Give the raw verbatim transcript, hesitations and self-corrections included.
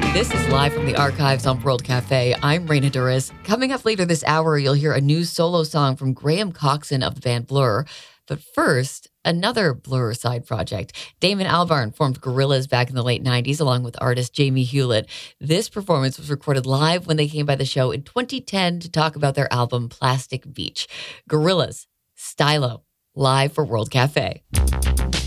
This is live from the archives on World Cafe. I'm Raina Duris. Coming up later this hour, you'll hear a new solo song from Graham Coxon of the band Blur. But first, another Blur side project. Damon Albarn formed Gorillaz back in the late nineties along with artist Jamie Hewlett. This performance was recorded live when they came by the show in twenty ten to talk about their album Plastic Beach. Gorillaz, Stylo, live for World Cafe.